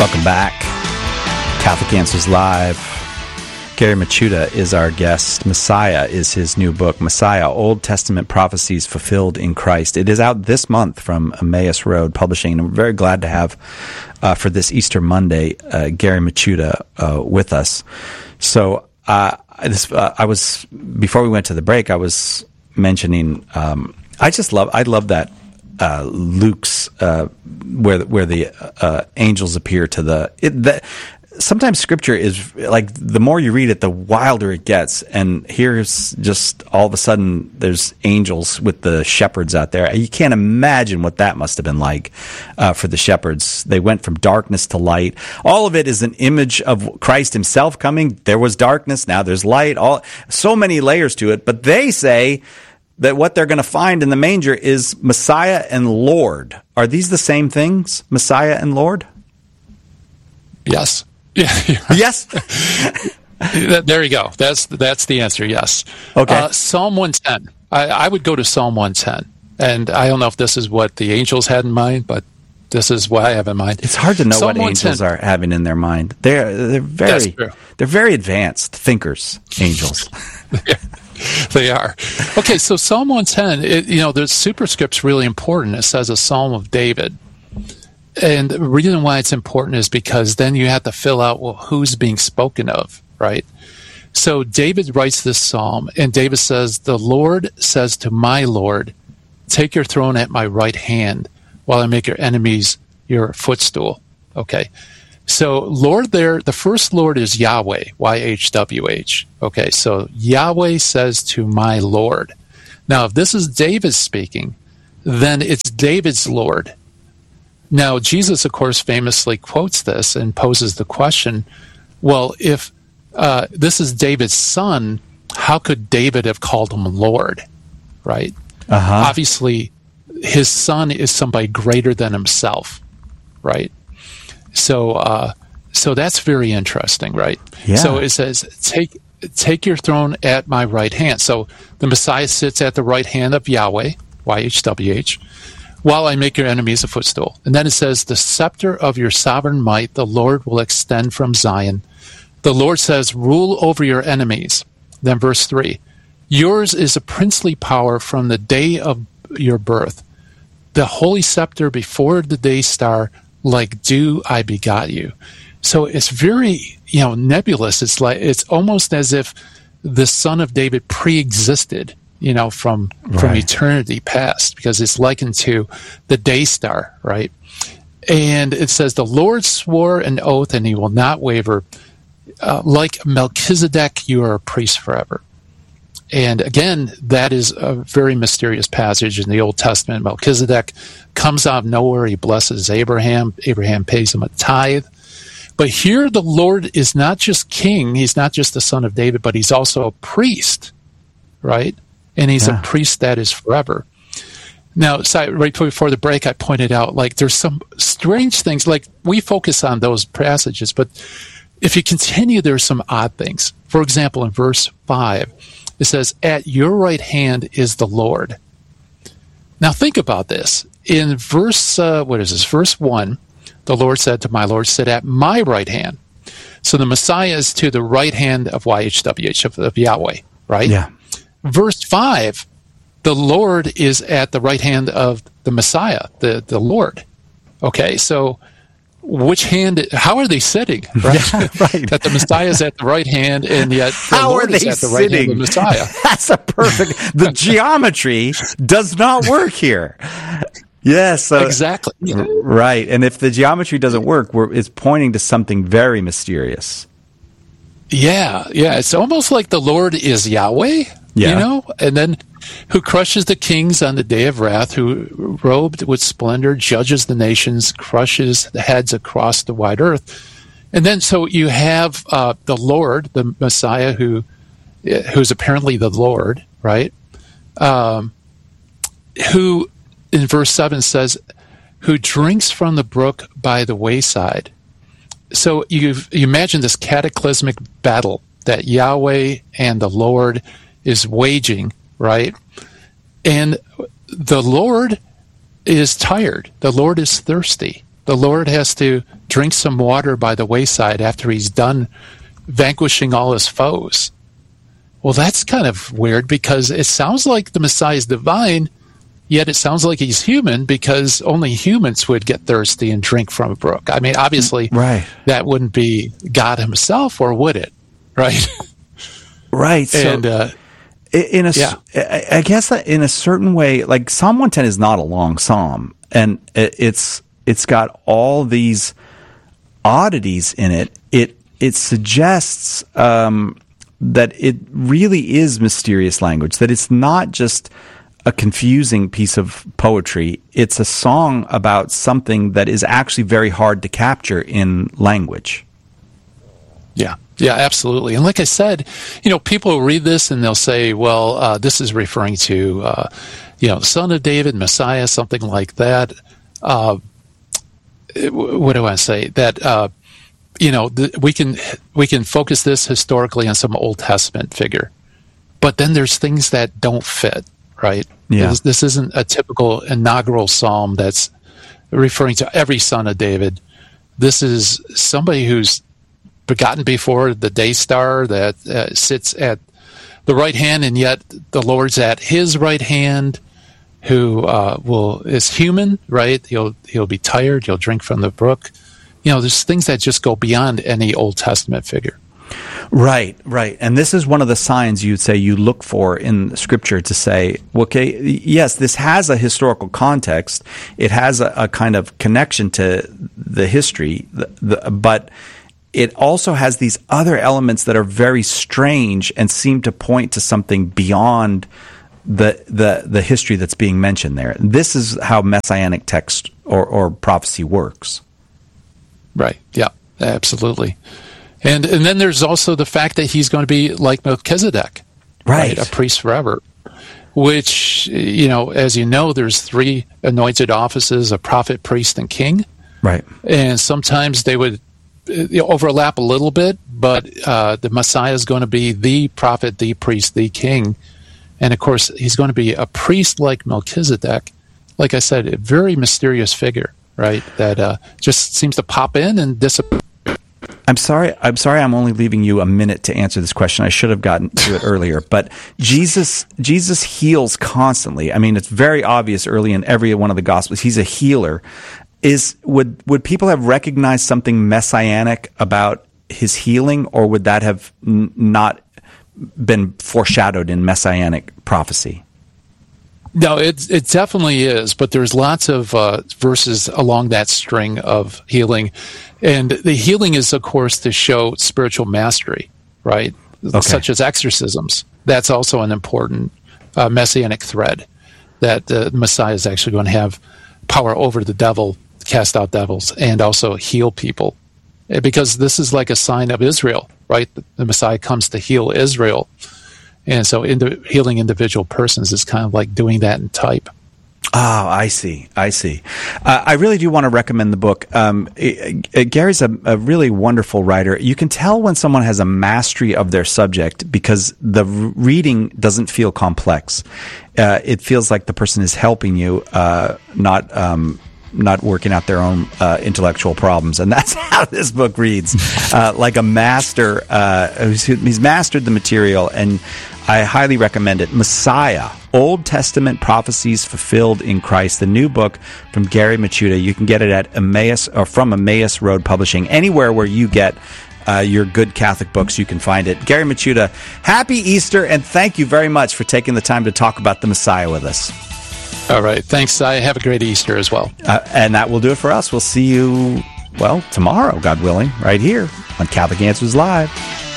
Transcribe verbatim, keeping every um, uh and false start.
Welcome back. Catholic Answers Live. Gary Michuta is our guest. Messiah is his new book, Messiah, Old Testament Prophecies Fulfilled in Christ. It is out this month from Emmaus Road Publishing, and we're very glad to have, uh, for this Easter Monday, uh, Gary Michuta uh, with us. So uh, I, this, uh, I was, before we went to the break, I was mentioning, um, I just love, I love that Uh, Luke's uh, where where the uh, angels appear to the, it, the. Sometimes Scripture is like, the more you read it, the wilder it gets. And here's just all of a sudden there's angels with the shepherds out there. You can't imagine what that must have been like uh, for the shepherds. They went from darkness to light. All of it is an image of Christ Himself coming. There was darkness, now there's light. All so many layers to it. But they say that what they're going to find in the manger is Messiah and Lord. Are these the same things, Messiah and Lord? Yes. Yeah. Yes. There you go. That's that's the answer. Yes. Okay. Uh, Psalm one ten. I, I would go to Psalm one ten, and I don't know if this is what the angels had in mind, but this is what I have in mind. It's hard to know Psalm what angels are having in their mind. They're they're very they're very advanced thinkers. Angels. They are. Okay, so Psalm one ten, it, you know, the superscript's really important. It says a Psalm of David. And the reason why it's important is because then you have to fill out, well, who's being spoken of, right? So David writes this psalm, and David says, "The Lord says to my Lord, take your throne at my right hand while I make your enemies your footstool." Okay. So Lord there, the first Lord is Yahweh, Y H W H. Okay, so Yahweh says to my Lord. Now, if this is David speaking, then it's David's Lord. Now, Jesus, of course, famously quotes this and poses the question, well, if uh, this is David's son, how could David have called him Lord, right? Uh-huh. Obviously, his son is somebody greater than himself, right? So, uh, so that's very interesting, right? Yeah. So it says, "Take, take your throne at my right hand." So the Messiah sits at the right hand of Yahweh, Y H W H, while I make your enemies a footstool. And then it says, "The scepter of your sovereign might, the Lord will extend from Zion." The Lord says, "Rule over your enemies." Then verse three, "Yours is a princely power from the day of your birth. The holy scepter before the day star, like dew I begot you." So it's very, you know, nebulous. It's like, it's almost as if the son of David pre-existed, you know, from right. from eternity past, because it's likened to the day star, right? And it says, "The Lord swore an oath and He will not waver. Uh, like Melchizedek, you are a priest forever." And again, that is a very mysterious passage in the Old Testament. Melchizedek comes out of nowhere. He blesses Abraham. Abraham pays him a tithe. But here the Lord is not just king. He's not just the son of David, but he's also a priest, right? And he's yeah. a priest that is forever. Now, so right before the break, I pointed out, like, there's some strange things. Like, we focus on those passages, but if you continue, there's some odd things. For example, in verse five, it says, "At your right hand is the Lord." Now think about this. In verse, uh, what is this? Verse one, the Lord said to my Lord, "Sit at my right hand." So the Messiah is to the right hand of Y H W H, of, of Yahweh, right? Yeah. Verse five, the Lord is at the right hand of the Messiah, the, the Lord. Okay, so which hand, how are they sitting, right? Yeah, right. That the Messiah is at the right hand, and yet the how Lord are they is at the right sitting? hand of the Messiah. That's a perfect, the geometry does not work here. Yes. So, exactly. Right. And if the geometry doesn't work, we're, it's pointing to something very mysterious. Yeah, yeah. It's almost like the Lord is Yahweh, yeah. you know, and then who crushes the kings on the day of wrath, who robed with splendor judges the nations, crushes the heads across the wide earth. And then so you have uh, the Lord, the Messiah, who who's apparently the Lord, right? Um, who in verse seven says, "Who drinks from the brook by the wayside." So you you imagine this cataclysmic battle that Yahweh and the Lord is waging, right? And the Lord is tired. The Lord is thirsty. The Lord has to drink some water by the wayside after he's done vanquishing all his foes. Well, that's kind of weird because it sounds like the Messiah is divine, yet it sounds like he's human because only humans would get thirsty and drink from a brook. I mean, obviously, right. that wouldn't be God himself, or would it? Right? Right. So, and, uh, in a, yeah. I guess that in a certain way, like Psalm one ten is not a long psalm, and it's it's got all these oddities in it. It it suggests um, that it really is mysterious language, that it's not just a confusing piece of poetry. It's a song about something that is actually very hard to capture in language. Yeah, yeah, absolutely. And like I said, you know, people will read this and they'll say, well, uh, this is referring to, uh, you know, Son of David, Messiah, something like that. Uh, what do I say? That, uh, you know, th- we can we can focus this historically on some Old Testament figure. But then there's things that don't fit. Right? Yeah. This, this isn't a typical inaugural psalm that's referring to every son of David. This is somebody who's begotten before the day star that uh, sits at the right hand, and yet the Lord's at his right hand, who uh, will is human, right? He'll he'll be tired. He'll drink from the brook. You know, there's things that just go beyond any Old Testament figure. Right, right. And this is one of the signs you'd say you look for in Scripture to say, okay, yes, this has a historical context. It has a, a kind of connection to the history, the, the, but it also has these other elements that are very strange and seem to point to something beyond the the, the history that's being mentioned there. This is how messianic text or, or prophecy works. Right. Yeah, absolutely. And and then there's also the fact that he's going to be like Melchizedek, right? right? A priest forever, which, you know, as you know, there's three anointed offices, a prophet, priest, and king. Right. And sometimes they would overlap a little bit, but uh, the Messiah is going to be the prophet, the priest, the king. And, of course, he's going to be a priest like Melchizedek. Like I said, a very mysterious figure, right, that uh, just seems to pop in and disappear. I'm sorry. I'm sorry. I'm only leaving you a minute to answer this question. I should have gotten to it earlier. But Jesus, Jesus heals constantly. I mean, it's very obvious early in every one of the Gospels. He's a healer. Is would would people have recognized something messianic about his healing, or would that have n- not been foreshadowed in messianic prophecy? No, it it definitely is, but there's lots of uh, verses along that string of healing. And the healing is, of course, to show spiritual mastery, right? Okay. Such as exorcisms. That's also an important uh, messianic thread, that the Messiah is actually going to have power over the devil, cast out devils, and also heal people. Because this is like a sign of Israel, right? The Messiah comes to heal Israel. And so indi- healing individual persons is kind of like doing that in type. Oh, I see. I see. Uh, I really do want to recommend the book. Um, it, it, Gary's a, a really wonderful writer. You can tell when someone has a mastery of their subject because the reading doesn't feel complex. Uh, it feels like the person is helping you, uh, not um, not working out their own uh, intellectual problems. And that's how this book reads, uh, like a master uh, who's, who's mastered the material. And I highly recommend it. Messiah, Old Testament Prophecies Fulfilled in Christ, the new book from Gary Michuta. You can get it at Emmaus or from Emmaus Road Publishing. Anywhere where you get uh, your good Catholic books, you can find it. Gary Michuta, happy Easter, and thank you very much for taking the time to talk about the Messiah with us. All right. Thanks. I have a great Easter as well. Uh, and that will do it for us. We'll see you, well, tomorrow, God willing, right here on Catholic Answers Live.